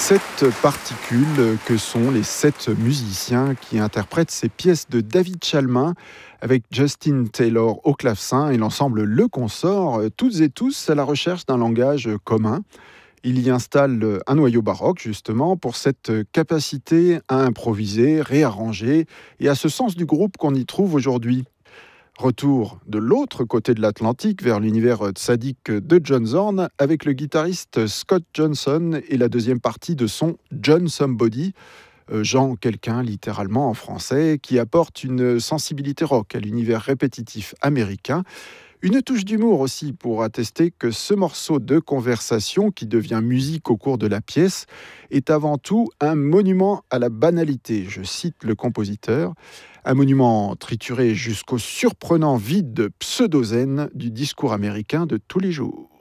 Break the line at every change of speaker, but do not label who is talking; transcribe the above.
7 particules que sont les 7 musiciens qui interprètent ces pièces de David Chalmin avec Justin Taylor au clavecin et l'ensemble Le Consort, toutes et tous à la recherche d'un langage commun. Il y installe un noyau baroque justement pour cette capacité à improviser, réarranger et à ce sens du groupe qu'on y trouve aujourd'hui. Retour de l'autre côté de l'Atlantique vers l'univers sadique de John Zorn avec le guitariste Scott Johnson et la deuxième partie de son John Somebody, Jean quelqu'un littéralement en français, qui apporte une sensibilité rock à l'univers répétitif américain. Une touche d'humour aussi pour attester que ce morceau de conversation qui devient musique au cours de la pièce est avant tout un monument à la banalité, je cite le compositeur, un monument trituré jusqu'au surprenant vide pseudo-zen du discours américain de tous les jours.